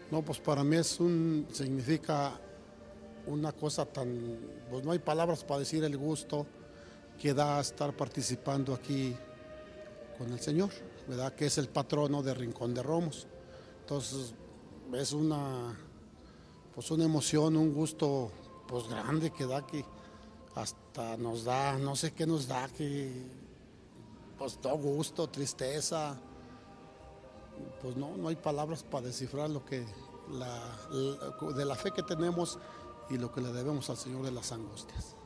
No, pues para mí significa una cosa tan, pues no hay palabras para decir el gusto que da estar participando aquí con el Señor, ¿verdad? Que es el patrono de Rincón de Romos. Entonces, es pues una emoción, un gusto, pues grande que da que hasta nos da, no sé qué nos da, que pues todo gusto, tristeza, pues no hay palabras para descifrar lo que de la fe que tenemos y lo que le debemos al Señor de las angustias.